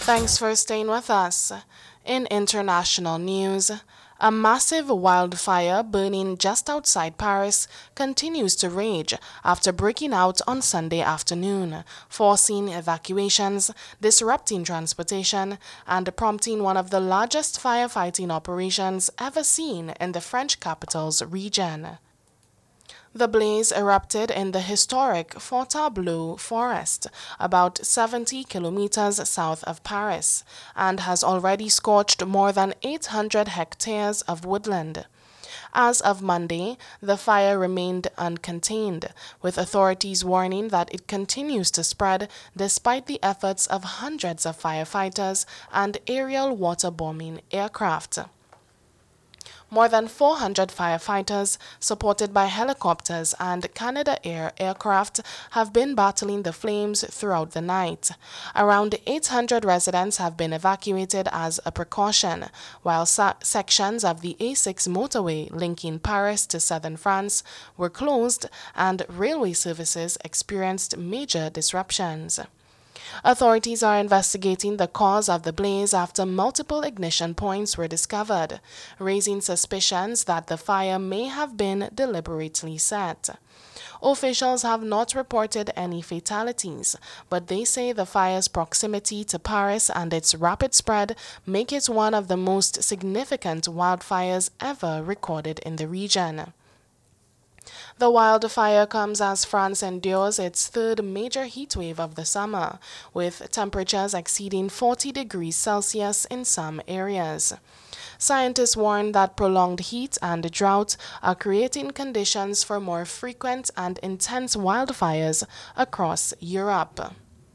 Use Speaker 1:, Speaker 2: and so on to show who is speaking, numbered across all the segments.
Speaker 1: Thanks for staying with us. In international news, a massive wildfire burning just outside Paris continues to rage after breaking out on Sunday afternoon, forcing evacuations, disrupting transportation, and prompting one of the largest firefighting operations ever seen in the French capital's region. The blaze erupted in the historic Fontainebleau forest, about 70 kilometers south of Paris, and has already scorched more than 800 hectares of woodland. As of Monday, the fire remained uncontained, with authorities warning that it continues to spread despite the efforts of hundreds of firefighters and aerial waterbombing aircraft. More than 400 firefighters, supported by helicopters and Canadair aircraft, have been battling the flames throughout the night. Around 800 residents have been evacuated as a precaution, while sections of the A6 motorway linking Paris to southern France were closed and railway services experienced major disruptions. Authorities are investigating the cause of the blaze after multiple ignition points were discovered, raising suspicions that the fire may have been deliberately set. Officials have not reported any fatalities, but they say the fire's proximity to Paris and its rapid spread make it one of the most significant wildfires ever recorded in the region. The wildfire comes as France endures its third major heatwave of the summer, with temperatures exceeding 40 degrees Celsius in some areas. Scientists warn that prolonged heat and drought are creating conditions for more frequent and intense wildfires across Europe.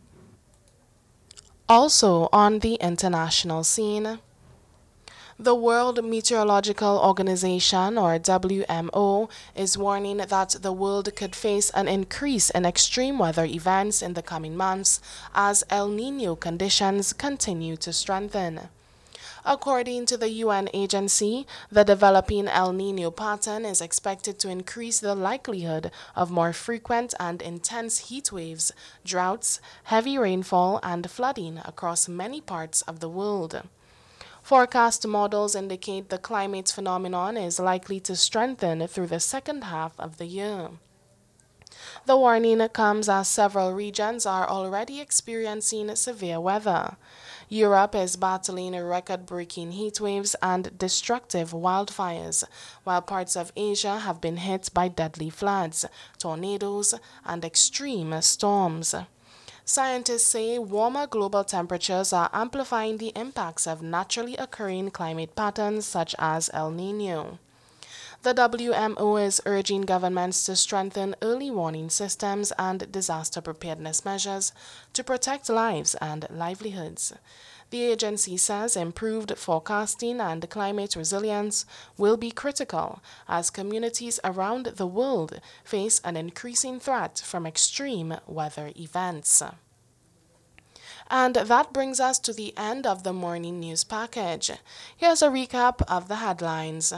Speaker 1: Also on the international scene, the World Meteorological Organization, or WMO, is warning that the world could face an increase in extreme weather events in the coming months as El Niño conditions continue to strengthen. According to the UN agency, the developing El Niño pattern is expected to increase the likelihood of more frequent and intense heat waves, droughts, heavy rainfall, and flooding across many parts of the world. Forecast models indicate the climate phenomenon is likely to strengthen through the second half of the year. The warning comes as several regions are already experiencing severe weather. Europe is battling record-breaking heat waves and destructive wildfires, while parts of Asia have been hit by deadly floods, tornadoes, and extreme storms. Scientists say warmer global temperatures are amplifying the impacts of naturally occurring climate patterns such as El Niño. The WMO is urging governments to strengthen early warning systems and disaster preparedness measures to protect lives and livelihoods. The agency says improved forecasting and climate resilience will be critical as communities around the world face an increasing threat from extreme weather events. And that brings us to the end of the morning news package. Here's a recap of the headlines.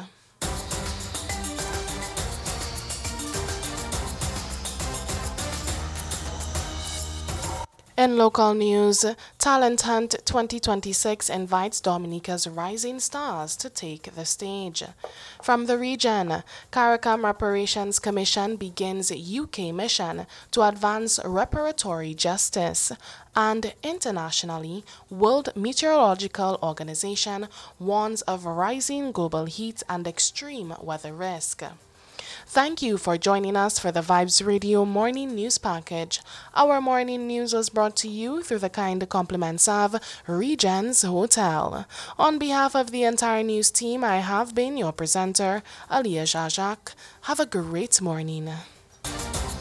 Speaker 1: In local news, Talent Hunt 2026 invites Dominica's rising stars to take the stage. From the region, CARICOM Reparations Commission begins UK mission to advance reparatory justice. And internationally, World Meteorological Organization warns of rising global heat and extreme weather risk. Thank you for joining us for the Vibes Radio Morning News Package. Our morning news was brought to you through the kind compliments of Regents Hotel. On behalf of the entire news team, I have been your presenter, Aliyah Jajak. Have a great morning.